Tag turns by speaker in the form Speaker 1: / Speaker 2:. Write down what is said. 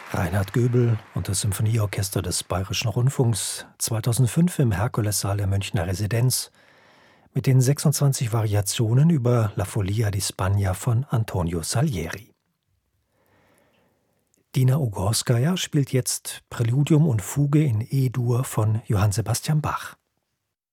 Speaker 1: Reinhard Göbel und das Symphonieorchester des Bayerischen Rundfunks 2005 im Herkulessaal der Münchner Residenz mit den 26 Variationen über La Follia di Spagna von Antonio Salieri. Dina Ugorskaja spielt jetzt Präludium und Fuge in E-Dur von Johann Sebastian Bach.